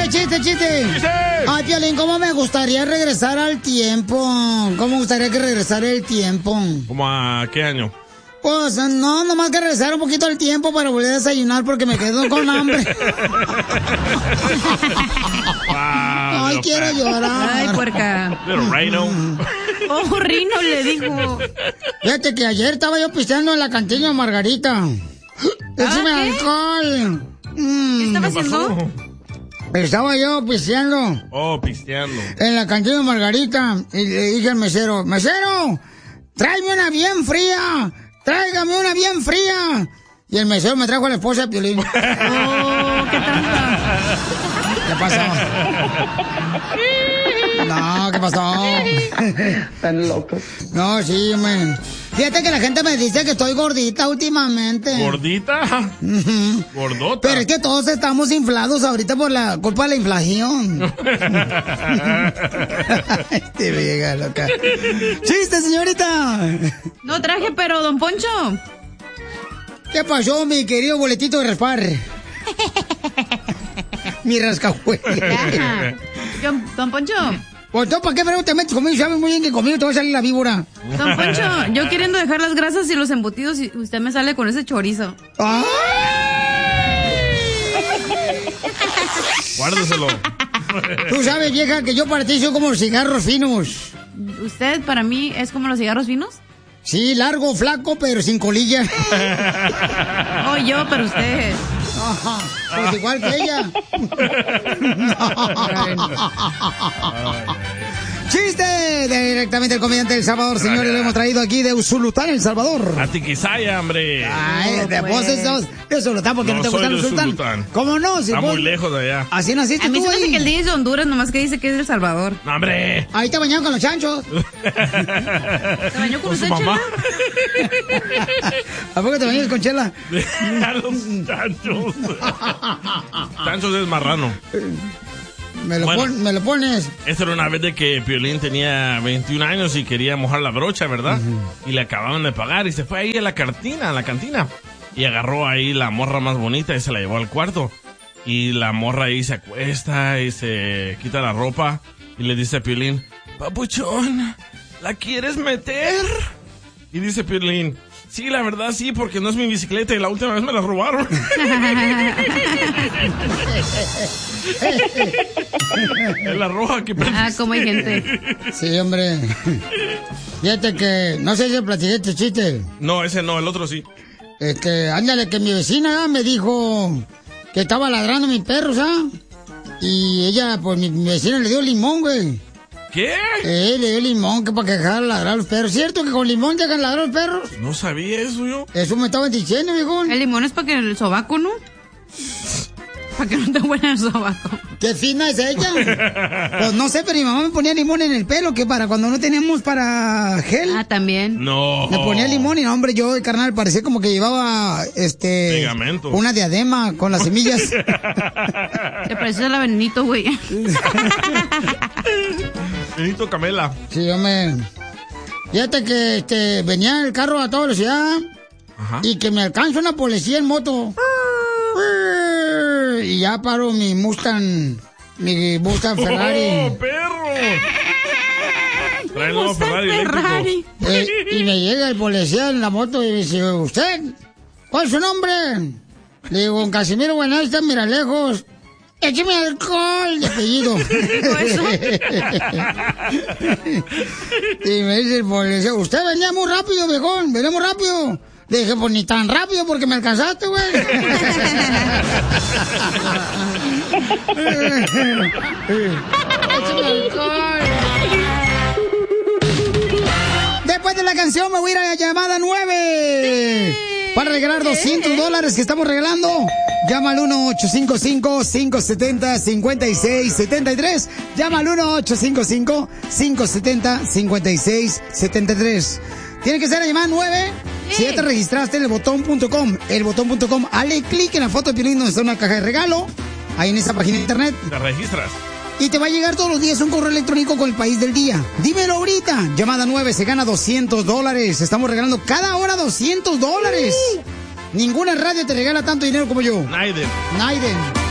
¡Chiste! Ay, Piolín, ¿cómo me gustaría regresar al tiempo? ¿Cómo me gustaría que regresara el tiempo? ¿Cómo a qué año? Pues no, nomás que regresar un poquito el tiempo para volver a desayunar porque me quedo con hambre. Ay, quiero llorar. Ay, puerca. Little Rhino. Oh, Rino le dijo. Fíjate que ayer estaba yo pisteando en la cantina Margarita. ¡Échame alcohol! ¿Qué estaba haciendo? Estaba yo pisteando. Oh, pisteando. En la cantina Margarita. Y le dije al mesero, ¡mesero! ¡Tráeme una bien fría! ¡Tráigame una bien fría! Y el mesero me trajo a la esposa de Piolín. ¡Oh, qué trampa! ¿Qué pasó? No, ¿qué pasó? Están locos. No, sí, man. Fíjate que la gente me dice que estoy gordita últimamente. ¿Gordita? Gordota. Pero es que todos estamos inflados ahorita por la culpa de la inflación. Te vieja loca. ¡Chiste, señorita! No traje, pero don Poncho. ¿Qué pasó, mi querido boletito de raspar? Mi rascahuele. Don Poncho. Pues tú, ¿para qué pero te metes conmigo? Sabes muy bien que conmigo te va a salir la víbora. Don Poncho, yo queriendo dejar las grasas y los embutidos y usted me sale con ese chorizo. ¡Ay! Guárdeselo. Tú sabes, vieja, que yo para ti soy como los cigarros finos. ¿Usted para mí es como los cigarros finos? Sí, largo, flaco, pero sin colilla. Oh, yo, pero usted. Ajá, pues igual que ella. ¡Chiste! Directamente el comediante del Salvador, señores, lo hemos traído aquí de Usulután, El Salvador. A Tiquisaya, hombre. Ay, de vos sos de Usulután porque no te gusta el Usulután. ¿Cómo no? Si está vos... muy lejos de allá. Así naciste a mí tú se me hace ahí. que el día es de Honduras, nomás que dice que es de El Salvador. ¡No, hombre! Ahí te bañaron con los chanchos. ¿Se bañó con usted, su mamá? Chela? ¿A poco te bañas con Chela? A los chanchos. Chanchos es marrano. Me lo pones. Esta era una vez de que Piolín tenía 21 años y quería mojar la brocha, ¿verdad? Y le acababan de pagar y se fue ahí a la cantina. Y agarró ahí la morra más bonita y se la llevó al cuarto. Y la morra ahí se acuesta y se quita la ropa y le dice a Piolín, papuchón, ¿la quieres meter? Y dice Piolín, sí, la verdad sí, porque no es mi bicicleta y la última vez me la robaron. Es la roja que... Ah, como hay gente. Sí, hombre. Fíjate que, no sé si platiqué este chiste. No, ese no, el otro sí. Ándale, que mi vecina me dijo que estaba ladrando mi perro, ¿sabes? Y ella, pues mi vecina le dio limón, güey. ¿Qué? Le dio limón que para que dejaran ladrar a los perros. ¿Cierto que con limón dejan ladrar a los perros? No sabía eso yo. Eso me estaban diciendo, viejo. El limón es para que el sobaco, ¿no? Para que no te huela el sobaco. ¿Qué fina es ella? Pues no sé, pero mi mamá me ponía limón en el pelo, que para cuando no teníamos para gel. Ah, también. No. Me ponía limón y no, hombre, yo, carnal, parecía como que llevaba, pegamento. una diadema con las semillas. Te pareció la Benito, güey. Benito Camela. Sí, hombre. Fíjate que venía el carro a toda velocidad. Ajá. Y que me alcanza una policía en moto. Y ya paro mi Mustang Ferrari. ¡Oh, perro! Trae el nuevo Ferrari eléctrico. Y me llega el policía en la moto y dice, ¿usted? ¿Cuál es su nombre? Le digo, don Casimiro Buenasta, mira lejos. Écheme alcohol de apellido. Y me dice el policía, usted venía muy rápido, viejón, venía muy rápido. Le dije, pues ni tan rápido porque me alcanzaste, güey. Échame alcohol. Después de la canción me voy a ir a la llamada 9. Para regalar $200 que estamos regalando. Llama al 1-855-570-5673. Llama al 1-855-570-5673. Tiene que ser la llamada 9. Si ya te registraste en elbotón.com. Elbotón.com. Hale clic en la foto de Piolín donde está una caja de regalo. Ahí en esa página de internet. Te registras. Y te va a llegar todos los días un correo electrónico con el país del día. Dímelo ahorita. Llamada 9, se gana $200. Estamos regalando cada hora $200. Ninguna radio te regala tanto dinero como yo. Naiden.